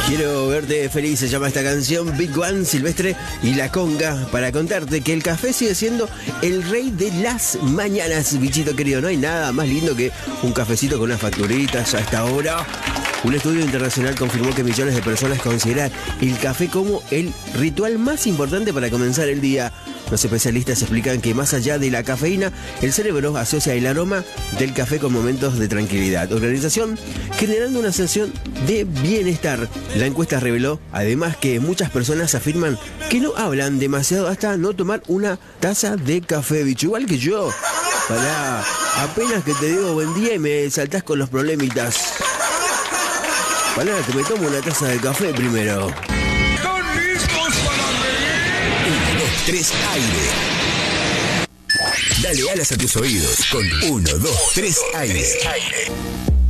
Quiero verte feliz, se llama esta canción, Big One, Silvestre y La Conga, para contarte que el café sigue siendo el rey de las mañanas, bichito querido. No hay nada más lindo que un cafecito con unas facturitas a esta hora. Un estudio internacional confirmó que millones de personas consideran el café como el ritual más importante para comenzar el día. Los especialistas explican que más allá de la cafeína, el cerebro asocia el aroma del café con momentos de tranquilidad, organización, generando una sensación de bienestar. La encuesta reveló además que muchas personas afirman que no hablan demasiado hasta no tomar una taza de café, bicho, igual que yo. Pará, apenas que te digo buen día y me saltás con los problemitas. Pará, que me tomo una taza de café primero. 1, 2, 3, aire. Dale alas a tus oídos con 1, 2, 3, aire.